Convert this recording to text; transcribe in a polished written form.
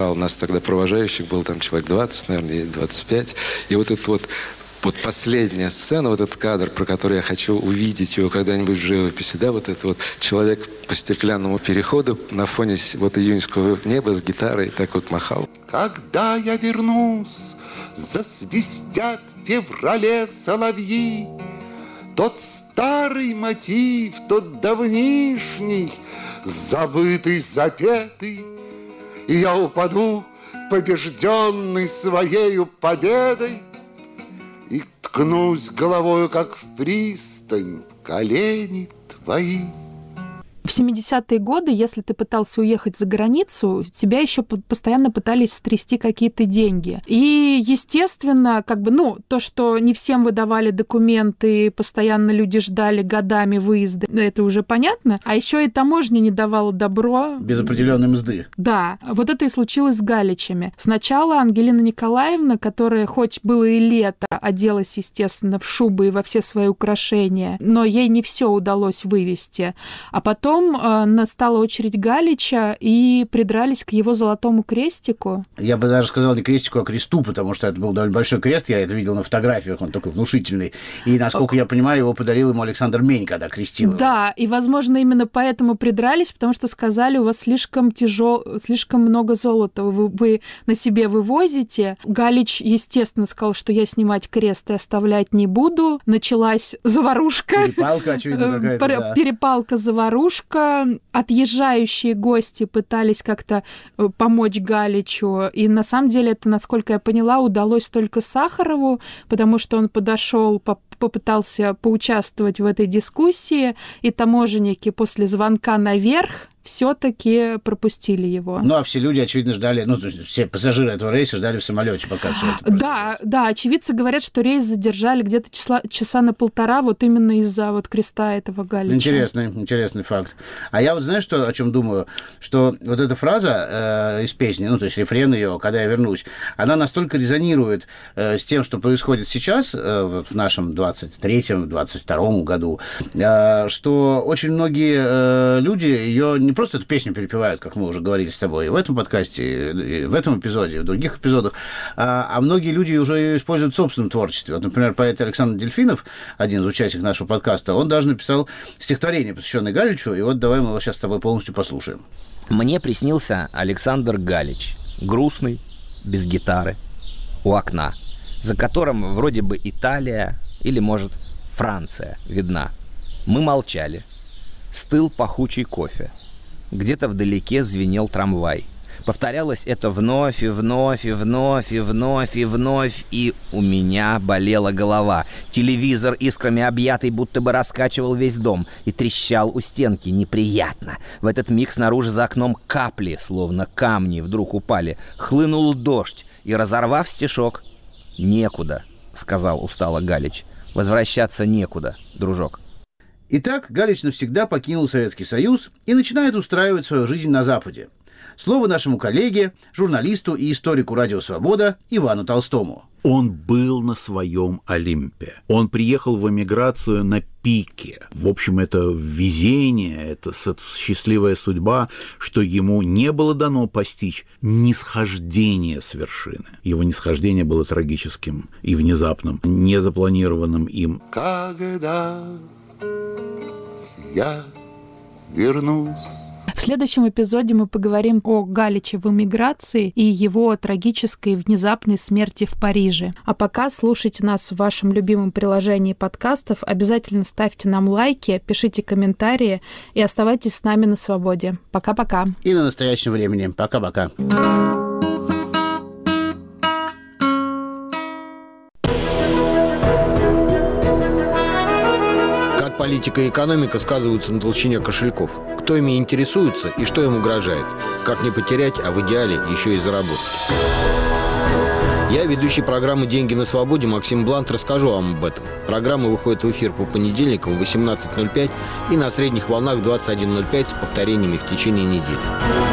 махал. У нас тогда провожающих было там человек 20, наверное, 25. И вот это вот последняя сцена, вот этот кадр, про который я хочу увидеть его когда-нибудь в живописи, да, вот этот вот человек по стеклянному переходу на фоне вот июньского неба с гитарой так вот махал. Когда я вернусь, засвистят в феврале соловьи, тот старый мотив, тот давнишний, забытый, запетый, и я упаду, побежденный своею победой, и ткнусь головою, как в пристань, колени твои. В 70-е годы, если ты пытался уехать за границу, тебя еще постоянно пытались стрясти какие-то деньги. И, естественно, то, что не всем выдавали документы, постоянно люди ждали годами выезда, это уже понятно. А еще и таможня не давала добро. Без определенной мзды. Да. Вот это и случилось с Галичами. Сначала Ангелина Николаевна, которая хоть было и лето, оделась, естественно, в шубы и во все свои украшения, но ей не все удалось вывести. А потом настала очередь Галича, и придрались к его золотому крестику. Я бы даже сказал не крестику, а кресту, потому что это был довольно большой крест, я это видел на фотографиях, он такой внушительный. И, насколько я понимаю, его подарил ему Александр Мень, когда крестил его. Да, и, возможно, именно поэтому придрались, потому что сказали, у вас слишком много золота вы на себе вывозите. Галич, естественно, сказал, что я снимать крест и оставлять не буду. Началась заварушка. Перепалка, очевидно, какая-то, да. Перепалка-заварушка. Отъезжающие гости пытались как-то помочь Галичу. И на самом деле это, насколько я поняла, удалось только Сахарову, потому что он подошел, попытался поучаствовать в этой дискуссии, и таможенники после звонка наверх все-таки пропустили его. Ну, а все люди, очевидно, ждали, то есть все пассажиры этого рейса ждали в самолете, пока все это Да, очевидцы говорят, что рейс задержали где-то часа на полтора вот именно из-за вот креста этого Галича. Интересный факт. А я вот знаешь, о чем думаю? Что вот эта фраза из песни, то есть рефрен ее «Когда я вернусь», она настолько резонирует с тем, что происходит сейчас, в нашем 23-м, 22-м году, что очень многие люди ее не просто эту песню перепевают, как мы уже говорили с тобой, и в этом подкасте, и в этом эпизоде, и в других эпизодах, а многие люди уже ее используют в собственном творчестве. Вот, например, поэт Александр Дельфинов, один из участников нашего подкаста, он даже написал стихотворение, посвященное Галичу, и вот давай мы его сейчас с тобой полностью послушаем. Мне приснился Александр Галич, грустный, без гитары, у окна, за которым вроде бы Италия или, может, Франция видна. Мы молчали. Стыл пахучий кофе. Где-то вдалеке звенел трамвай. Повторялось это вновь и вновь, и вновь, и вновь, и вновь, и у меня болела голова. Телевизор, искрами объятый, будто бы раскачивал весь дом и трещал у стенки. Неприятно. В этот миг снаружи за окном капли, словно камни, вдруг упали. Хлынул дождь, и, разорвав стишок, «Некуда», — сказал устало Галич. «Возвращаться некуда, дружок». Итак, Галич навсегда покинул Советский Союз и начинает устраивать свою жизнь на Западе. Слово нашему коллеге, журналисту и историку «Радио Свобода» Ивану Толстому. Он был на своем Олимпе. Он приехал в эмиграцию на пике. В общем, это везение, это счастливая судьба, что ему не было дано постичь нисхождение с вершины. Его нисхождение было трагическим и внезапным, незапланированным им. Когда я вернусь. В следующем эпизоде мы поговорим о Галиче в эмиграции и его трагической внезапной смерти в Париже. А пока слушайте нас в вашем любимом приложении подкастов. Обязательно ставьте нам лайки, пишите комментарии и оставайтесь с нами на свободе. Пока-пока. И на настоящем времени. Пока-пока. Политика и экономика сказываются на толщине кошельков. Кто ими интересуется и что им угрожает. Как не потерять, а в идеале еще и заработать. Я, ведущий программы «Деньги на свободе» Максим Блант, расскажу вам об этом. Программа выходит в эфир по понедельникам в 18:05 и на средних волнах 21:05 с повторениями в течение недели.